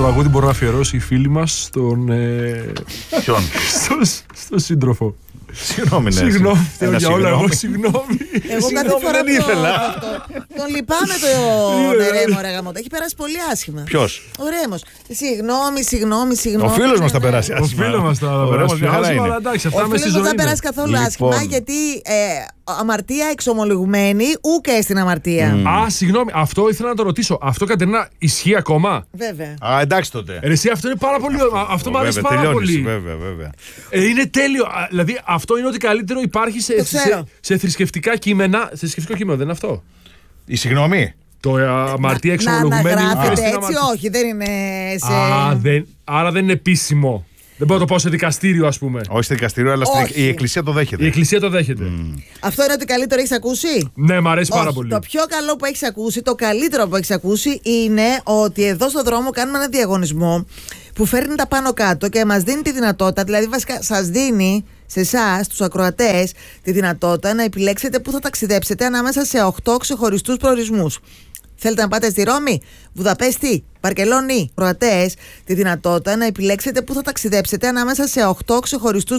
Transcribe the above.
τραγούδι μπορεί να αφιερώσει η φίλη μας στον. Ποιον? στον σύντροφο. Συγγνώμη, Συγγνώμη, θέλω για όλα. Εγώ συγγνώμη. Εγώ κάθε φορά δεν ήθελα. τον λυπάμαι τον Ρέμο, ρε γαμώτα. Έχει περάσει πολύ άσχημα. Ποιος? Ο Ρέμος. Συγγνώμη. Ο φίλος μας θα περάσει Ο άσχημα. φίλος μας θα Ο Ρέμος περάσει μια χαρά άσχημα, είναι. αλλά εντάξει, αυτά Ο μέσα στη φίλος ζωή δεν θα περάσει είναι. καθόλου άσχημα, Λοιπόν. γιατί αμαρτία εξομολογουμένη ούκε στην αμαρτία. Α, συγγνώμη, αυτό ήθελα να το ρωτήσω. Αυτό, Κατερίνα, ισχύει ακόμα? Βέβαια. Α, εντάξει τότε. Εσύ, αυτό είναι πάρα πολύ. Αυτό μου αρέσει πάρα πολύ. Βέβαια. Είναι τέλειο. Δηλαδή, αυτό είναι ότι καλύτερο υπάρχει σε θρησκευτικά κείμενα. Θρησκευτικό κείμενο, δεν είναι αυτό? Η συγγνώμη. Το αμαρτία Να εξομολογουμένη. αναγράφεται έτσι, όχι, δεν είναι σε. Άρα δεν είναι επίσημο. Δεν μπορώ να το πω σε δικαστήριο, ας πούμε. Όχι στο δικαστήριο, αλλά Όχι. η Εκκλησία το δέχεται. Η Εκκλησία το δέχεται. Αυτό είναι ότι καλύτερο έχεις ακούσει. Ναι, μ' αρέσει πάρα Όχι, πολύ. το πιο καλό που έχεις ακούσει, το καλύτερο που έχεις ακούσει είναι ότι εδώ στον δρόμο κάνουμε ένα διαγωνισμό που φέρνει τα πάνω κάτω και μας δίνει τη δυνατότητα, δηλαδή βασικά σας δίνει σε εσάς, τους ακροατές, τη δυνατότητα να επιλέξετε πού θα ταξιδέψετε ανάμεσα σε 8 ξεχωριστούς προορισμούς. Θέλετε να πάτε στη Ρώμη, Βουδαπέστη, Βαρκελόνη, Κροατές, τη δυνατότητα να επιλέξετε πού θα ταξιδέψετε ανάμεσα σε 8 ξεχωριστούς